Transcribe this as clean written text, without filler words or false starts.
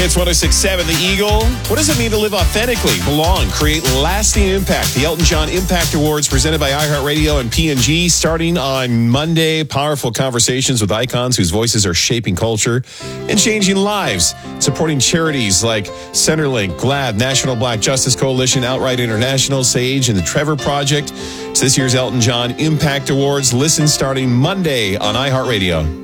It's 106.7 The Eagle. What does it mean to live authentically, belong, create lasting impact? The Elton John Impact Awards presented by iHeartRadio and P&G starting on Monday. Powerful conversations with icons whose voices are shaping culture and changing lives. Supporting charities like Centerlink, GLAAD, National Black Justice Coalition, Outright International, SAGE, and the Trevor Project. It's this year's Elton John Impact Awards. Listen starting Monday on iHeartRadio.